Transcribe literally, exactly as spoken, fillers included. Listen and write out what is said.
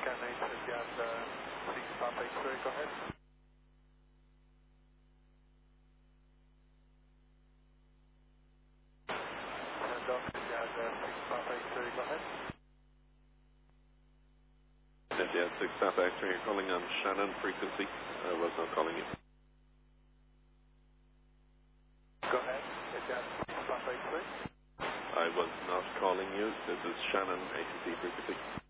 Scan eight, India, uh, six Papa X-ray, go ahead. And off, India, uh, six Papa X-ray, go ahead. India, six Papa X-ray, you're calling on Shannon frequency. I was not calling you. Go ahead, India, six Papa X-ray. I was not calling you. This is Shannon, A T C frequency.